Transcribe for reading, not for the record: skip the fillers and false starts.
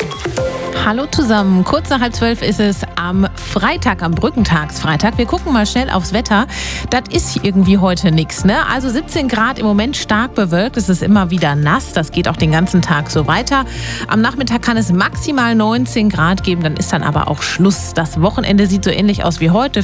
Hallo zusammen, kurz nach 11:30 ist es am Freitag, am Brückentagsfreitag. Wir gucken mal schnell aufs Wetter. Das ist irgendwie heute nichts, ne? Also 17 Grad, im Moment stark bewölkt, es ist immer wieder nass, das geht auch den ganzen Tag so weiter. Am Nachmittag kann es maximal 19 Grad geben, dann ist dann aber auch Schluss. Das Wochenende sieht so ähnlich aus wie heute.